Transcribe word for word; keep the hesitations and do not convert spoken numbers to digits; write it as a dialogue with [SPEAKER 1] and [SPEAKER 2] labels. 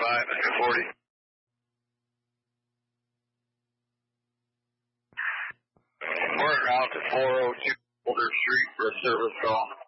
[SPEAKER 1] five and two forty. We're out to four oh two Boulder Street for a service call.